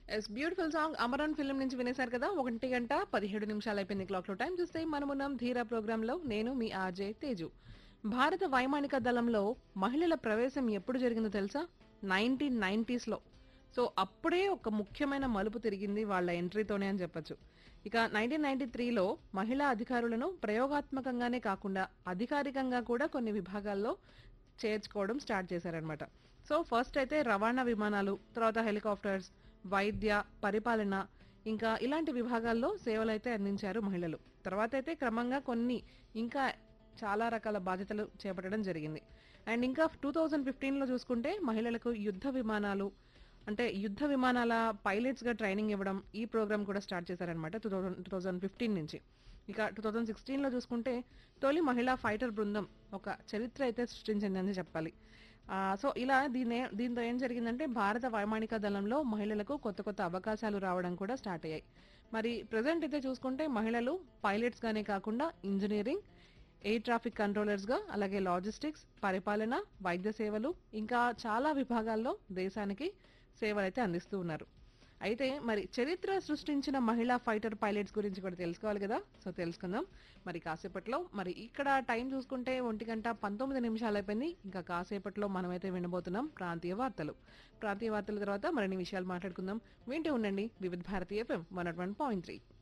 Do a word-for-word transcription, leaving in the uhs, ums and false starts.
Yes beautiful song Amaran film నుంచి వినేశారు కదా. ఒకటి గంట పదిహేడు నిమిషాలు అయిపోయింది క్లాక్ లో. టైం చూస్తే మనమున్నాం ధీరా ప్రోగ్రామ్ లో. నేను మీ ఆర్జే తేజు. భారత వైమానిక దళంలో మహిళల ప్రవేశం ఎప్పుడు జరిగిందో తెలుసా? నైన్టీన్ నైన్టీస్ లో. సో అప్పుడే ఒక ముఖ్యమైన మలుపు తిరిగింది వాళ్ళ ఎంట్రీతోనే అని చెప్పొచ్చు. ఇక నైన్టీన్ నైన్టీ త్రీలో మహిళా అధికారులను ప్రయోగాత్మకంగానే కాకుండా అధికారికంగా కూడా కొన్ని విభాగాల్లో చేర్చుకోవడం స్టార్ట్ చేశారనమాట. సో ఫస్ట్ అయితే రవాణా విమానాలు, తర్వాత హెలికాప్టర్స్, వైద్య, పరిపాలన, ఇంకా ఇలాంటి విభాగాల్లో సేవలైతే అందించారు మహిళలు. తర్వాత అయితే క్రమంగా కొన్ని ఇంకా చాలా రకాల బాధ్యతలు చేపట్టడం జరిగింది. అండ్ ఇంకా టూ థౌజండ్ ఫిఫ్టీన్ లో చూసుకుంటే మహిళలకు యుద్ధ విమానాలు, అంటే యుద్ధ విమానాల పైలట్స్ గా ట్రైనింగ్ ఇవ్వడం, ఈ ప్రోగ్రామ్ కూడా స్టార్ట్ చేశారనమాట two thousand two thousand fifteen నుంచి. ఇక టూ థౌజండ్ సిక్స్టీన్ లో చూసుకుంటే తొలి మహిళా ఫైటర్ బృందం ఒక చరిత్ర అయితే సృష్టించిందని చెప్పాలి. ఆ, సో ఇలా దీని దీంతో ఏం జరిగిందంటే భారత వైమానిక దళంలో మహిళలకు కొత్త కొత్త అవకాశాలు రావడం కూడా స్టార్ట్ అయ్యాయి. మరి ప్రజెంట్ అయితే చూసుకుంటే మహిళలు పైలట్స్ గానే కాకుండా ఇంజనీరింగ్, ఎయిర్ ట్రాఫిక్ కంట్రోలర్స్ గా, అలాగే లాజిస్టిక్స్, పరిపాలన, వైద్య సేవలు, ఇంకా చాలా విభాగాల్లో దేశానికి సేవలైతే అందిస్తూ ఉన్నారు. అయితే మరి చరిత్ర సృష్టించిన మహిళా ఫైటర్ పైలట్స్ గురించి కూడా తెలుసుకోవాలి కదా. సో తెలుసుకుందాం మరి కాసేపట్లో. మరి ఇక్కడ టైం చూసుకుంటే ఒంటి గంట పంతొమ్మిది నిమిషాలు అయిపోయింది. ఇంకా కాసేపట్లో మనమైతే వినబోతున్నాం ప్రాంతీయ వార్తలు. ప్రాంతీయ వార్తల తర్వాత మరిన్ని విషయాలు మాట్లాడుకుందాం. వింటూ ఉండండి వివిధ భారతీయ FM one not one point three.